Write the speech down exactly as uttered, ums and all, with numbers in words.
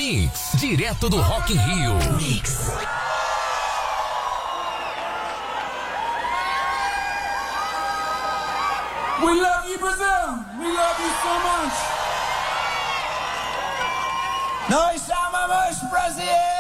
Mix, direto do Rock in Rio. Mix. We love you, Brazil. We love you so much. Nós chamamos Brasil.